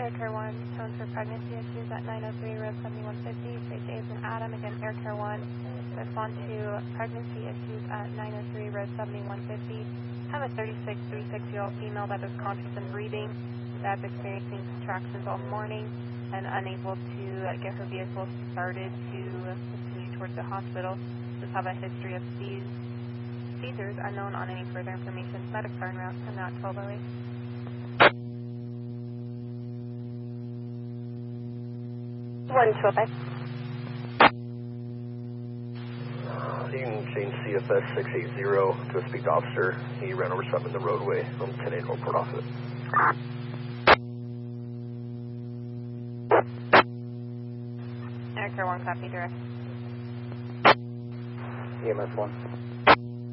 Air Care 1, tone for pregnancy issues at 903 Road 7150. Say James and Adam. Again, Air Care 1. Respond to pregnancy issues at 903 Road 7150. Have a 36-year-old female that is conscious and breathing, that's experiencing contractions all morning and unable to get her vehicle started to continue towards the hospital. Does have a history of seizures unknown on any further information. Medics are en route and not 1208. One 12. You can change CFS 680 to a speed officer. He ran over something in the roadway on 10-8 Old Port Offset. Air Care 1, copy direct. EMS 1.